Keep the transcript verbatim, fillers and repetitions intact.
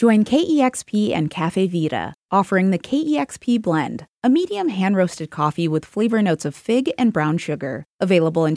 Join K E X P and Cafe Vita, offering the K E X P Blend, a medium hand-roasted coffee with flavor notes of fig and brown sugar, available in